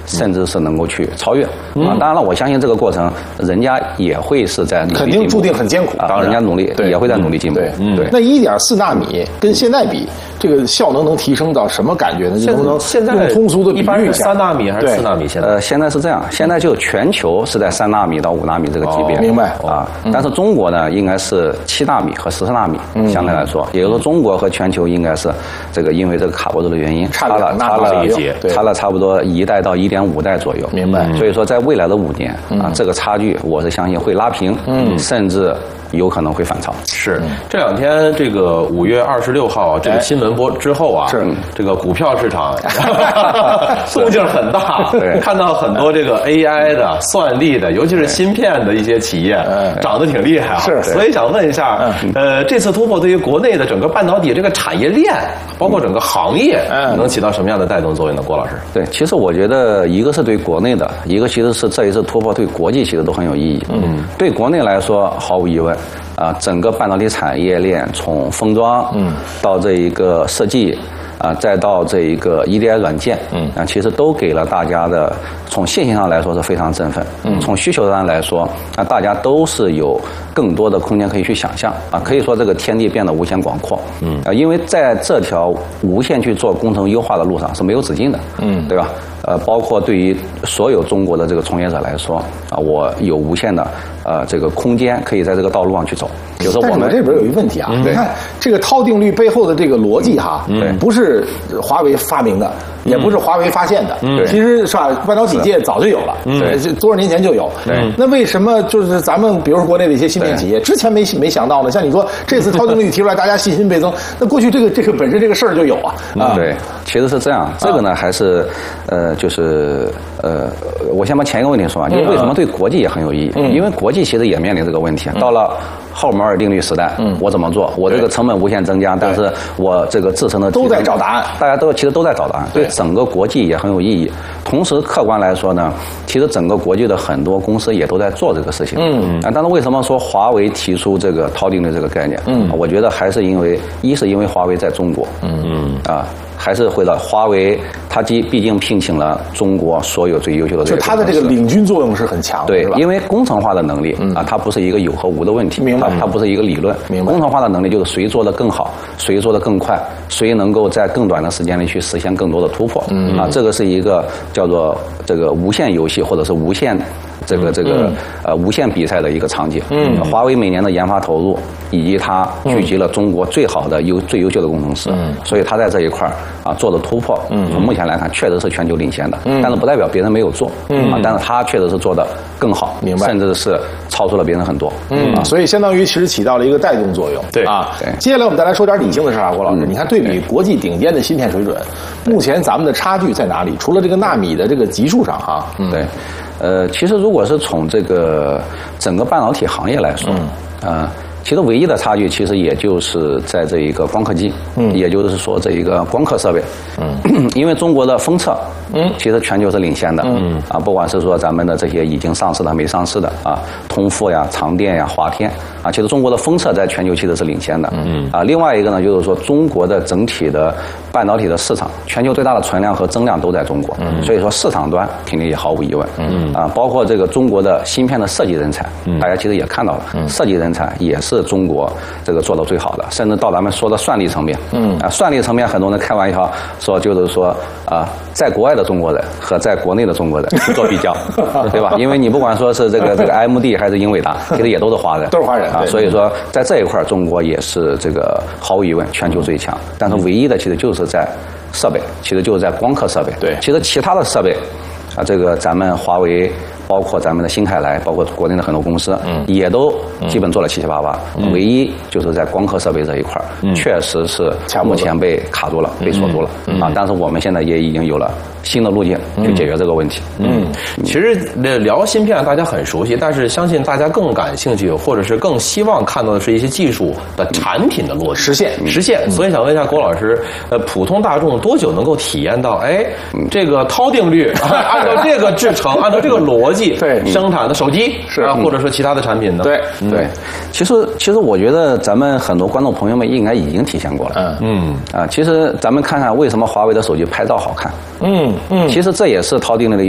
甚至是能够去超越啊。当然了，我相信这个过程，人家也会是在努力肯定注定很艰苦， 当然人家努力也会在努力进步。 对，那1.4纳米跟现在比，这个效能提升到什么感觉呢？能不能用通俗的比喻一下？ 3纳米还是4纳米？ 现在是这样，现在就全球是在3纳米到5纳米这个级别， 明白啊？但是中国呢，应该是7纳米和14纳米，相对来说，也就是说中国和全球应该是这个因为这个卡脖子的原因，差了差不多1代到1.5代左右， 明白？ 所以说在未来的5年啊，这个差距我是相信会拉平，甚至有可能会反超。 是这2天这个5月26号这个新闻播之后啊， 是这个股票市场动静很大， 对， 看到很多这个 AI 的、算力的，尤其是芯片的一些企业涨得挺厉害啊。 是， 所以想问一下，这次突破对于国内的整个半导体这个产业链，包括整个行业，能起到什么样的带动作用呢？郭老师？ 对，其实我觉得一个是对国内的，一个其实是这一次突破对国际其实都很有意义。对国内来说，毫无疑问。整个半导体产业链从封装，到这一个设计，再到这一个 EDI 软件，其实都给了大家的从信心上来说是非常振奋，从需求上来说，大家都是有更多的空间可以去想象，可以说这个天地变得无限广阔，因为在这条无限去做工程优化的路上是没有止境的，对吧？包括对于所有中国的这个从业者来说，我有无限的这个空间可以在这个道路上去走。有时候我们这边有一个问题啊，你看这个涛定律背后的这个逻辑哈，不是华为发明的，也不是华为发现的，其实是吧？半导体界早就有了，多少年前就有。那为什么就是咱们比如说国内的一些芯片企业之前没想到呢？像你说这次涛定律提出来，大家信心倍增，那过去这个本身这个事儿就有啊。 对，其实是这样，这个呢还是我先把前一个问题说完，就是为什么对国际也很有意义？因为国际其实也面临这个问题，到了后摩尔定律时代，我怎么做？我这个成本无限增加，但是我这个自身的都在找答案， 大家其实都在找答案，对整个国际也很有意义。同时，客观来说呢，其实整个国际的很多公司也都在做这个事情。但是为什么说华为提出这个涛定律这个概念？我觉得还是因为是因为华为在中国，还是回到华为，它毕竟聘请了中国所有最优秀的这个公司， 就它的这个领军作用是很强的， 对，因为工程化的能力它不是一个有和无的问题， 明白？ 它不是一个理论， 明白？ 工程化的能力就是谁做得更好，谁做得更快，谁能够在更短的时间里去实现更多的突破，这个是一个叫做这个无限游戏或者是无限无限比赛的一个场景。华为每年的研发投入以及它聚集了中国最好的最优秀的工程师，所以它在这一块做的突破，从目前来看确实是全球领先的，但是不代表别人没有做，但是它确实是做的更好， 明白？ 甚至是超出了别人很多， 所以相当于其实起到了一个带动作用， 对啊。接下来我们再来说点理性的事啊，郭老师，你看对比国际顶尖的芯片水准，目前咱们的差距在哪里？除了这个纳米的这个级数上哈， 对。其实如果是从这个整个半导体行业来说，其实唯一的差距其实也就是在这一个光刻机，也就是说这一个光刻设备，因为中国的封测，其实全球是领先的，不管是说咱们的这些已经上市的、没上市的通富呀、长电呀、华天其实中国的封测在全球其实是领先的，另外一个呢就是说中国的整体的半导体的市场，全球最大的存量和增量都在中国，所以说市场端肯定也毫无疑问，包括这个中国的芯片的设计人才，大家其实也看到了，设计人才也是中国这个做的最好的，甚至到咱们说的算力层面，算力层面很多人开玩笑说就是说在国外的中国人和在国内的中国人做比较，对吧？因为你不管说是这个 AMD 还是英伟达，其实也都是华人， 都是华人所以说在这一块中国也是这个毫无疑问全球最强，但是唯一的其实就是在设备，其实就是在光刻设备， 对， 其实其他的设备这个咱们华为。包括咱们的新凯来，包括国内的很多公司，也都基本做了七七八八。唯一就是在光刻设备这一块，确实是目前被卡住了，被锁住了但是我们现在也已经有了新的路径去解决这个问题。 其实聊芯片大家很熟悉，但是相信大家更感兴趣，或者是更希望看到的是一些技术的产品的落地实现。 所以想问一下郭老师，普通大众多久能够体验到？这个涛定律按照这个制程，按照这个逻辑。生产的手机是或者说其他的产品呢？ 对，其实我觉得咱们很多观众朋友们应该已经体现过了。其实咱们看看为什么华为的手机拍照好看。其实这也是涛定律的